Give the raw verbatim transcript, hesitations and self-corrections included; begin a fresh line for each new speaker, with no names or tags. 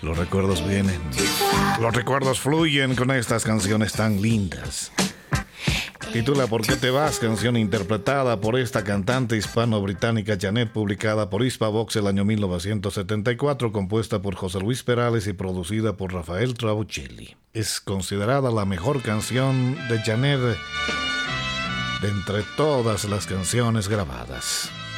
Los recuerdos vienen. Los recuerdos fluyen con estas canciones tan lindas. Titula ¿Por qué te vas? Canción interpretada por esta cantante hispano-británica Janet, publicada por Hispavox el año mil novecientos setenta y cuatro, compuesta por José Luis Perales y producida por Rafael Trabuchelli. Es considerada la mejor canción de Janet de entre todas las canciones grabadas.